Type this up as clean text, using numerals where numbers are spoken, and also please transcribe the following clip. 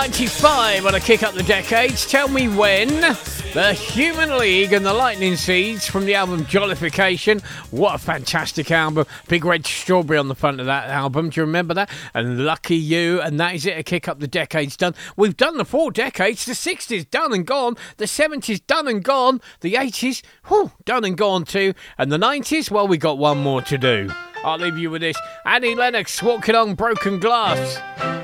95 on a kick up the decades. Tell me when. The Human League and the Lightning Seeds from the album Jollification. What a fantastic album. Big red strawberry on the front of that album. Do you remember that? And Lucky You. And that is it. A kick up the decades done. We've done the 4 decades. The 60s done and gone. The 70s done and gone. The 80s done and gone too. And the 90s, well, we got one more to do. I'll leave you with this. Annie Lennox, Walking on Broken Glass.